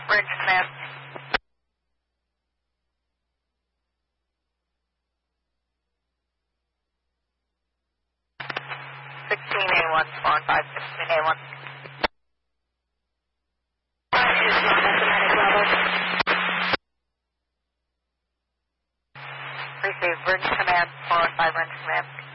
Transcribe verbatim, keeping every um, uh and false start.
Bridge Command. sixteen A one, spawn five, sixteen A one. Receive Bridge Command, spawn five, Bridge Command.